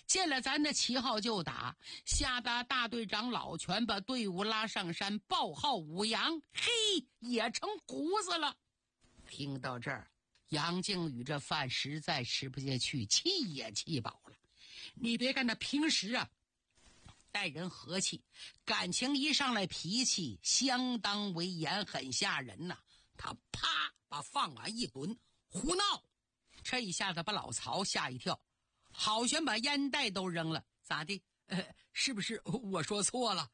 见了咱的旗号就打，吓得大队长老全把队伍拉上山，报号五羊，嘿，也成胡子了。听到这儿，杨靖宇这饭实在吃不下去，气也气饱了。你别看他平时待人和气，感情一上来脾气相当为严，很吓人呐。他啪把饭碗一滚，胡闹！这一下子把老曹吓一跳，好悬把烟袋都扔了。咋的？是不是我说错了？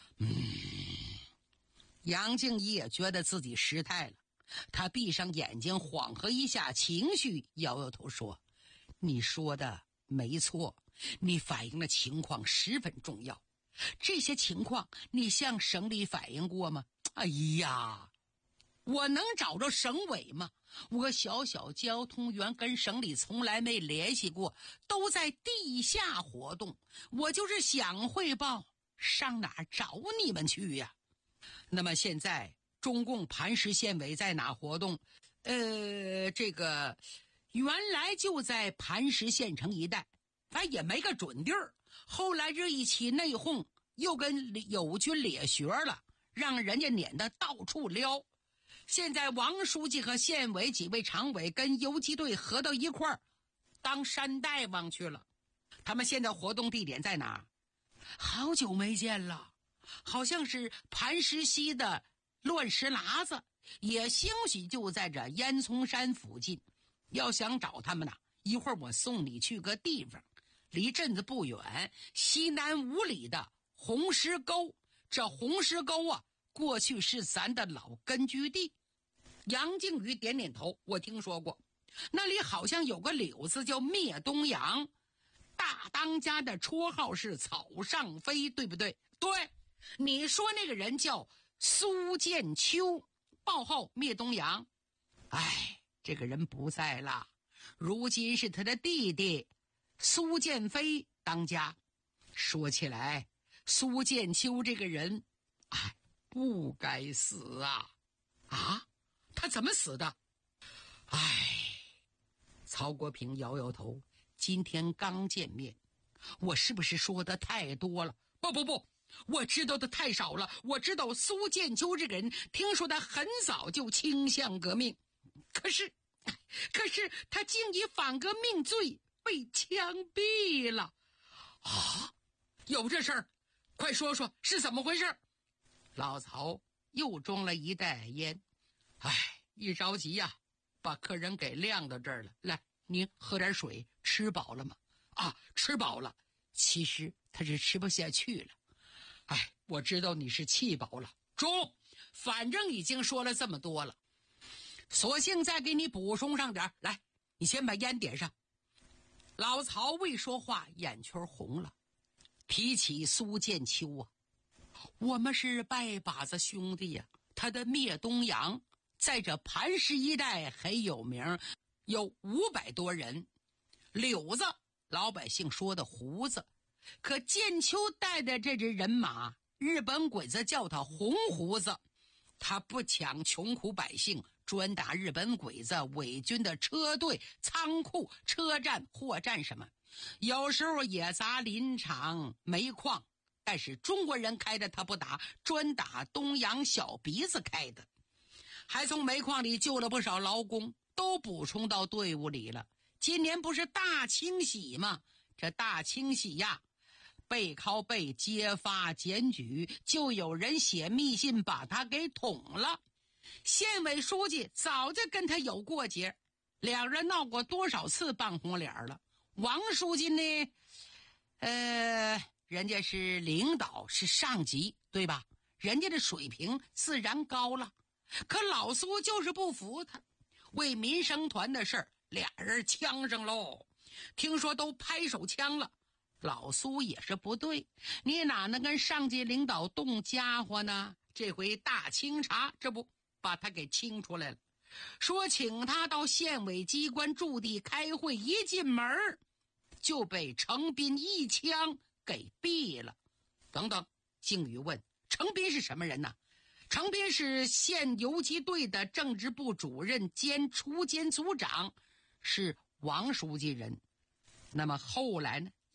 杨靖宇也觉得自己失态了，他闭上眼睛缓和一下情绪，摇摇头说：你说的没错，你反映的情况十分重要，这些情况你向省里反映过吗？哎呀，我能找着省委吗？我小小交通员跟省里从来没联系过，都在地下活动，我就是想汇报，上哪儿找你们去呀？那么现在中共磐石县委在哪活动？这个原来就在磐石县城一带，反正也没个准地儿。后来这一起内讧，又跟友军咧学了，让人家撵得到处撩。现在王书记和县委几位常委跟游击队合到一块儿，当山大王去了。他们现在活动地点在哪？好久没见了，好像是磐石西的乱石喇子，也兴许就在这烟囱山附近。要想找他们一会儿我送你去个地方，离镇子不远，西南5里的红石沟。这红石沟过去是咱的老根据地。杨靖宇点点头，我听说过，那里好像有个柳子叫灭东阳，大当家的绰号是草上飞，对不对？对，你说那个人叫苏建秋，报号灭东阳。这个人不在了，如今是他的弟弟苏建飞当家。说起来，苏建秋这个人不该死啊！他怎么死的？曹国平摇摇头，今天刚见面，我是不是说的太多了？不，我知道的太少了。我知道苏建秋这个人，听说他很早就倾向革命，可是他竟以反革命罪被枪毙了。有这事儿？快说说是怎么回事？老曹又装了一袋烟。一着急把客人给晾到这儿了。来，您喝点水。吃饱了吗？吃饱了。其实他是吃不下去了。我知道你是气饱了。中，反正已经说了这么多了，索性再给你补充上点。来，你先把烟点上。老曹未说话，眼圈红了。提起苏建秋我们是拜把子兄弟呀。他的灭东阳在这磐石一带很有名，有500多人。柳子，老百姓说的胡子，可建秋带的这支人马，日本鬼子叫他红胡子。他不抢穷苦百姓，专打日本鬼子伪军的车队、仓库、车站、货站什么，有时候也砸林场、煤矿。但是中国人开的他不打，专打东洋小鼻子开的。还从煤矿里救了不少劳工，都补充到队伍里了。今年不是大清洗吗？这大清洗背靠背揭发检举，就有人写密信把他给捅了。县委书记早就跟他有过节，两人闹过多少次半红脸了。王书记呢，人家是领导，是上级，对吧？人家的水平自然高了。可老苏就是不服他，为民生团的事儿，俩人呛上喽。听说都拍手枪了。老苏也是不对，你哪能跟上级领导动家伙呢？这回大清查，这不把他给清出来了，说请他到县委机关驻地开会，一进门就被程斌一枪给毙了。等等，靖宇问，程斌是什么人呢？程斌是县游击队的政治部主任兼锄奸组长，是王书记人。那么后来呢？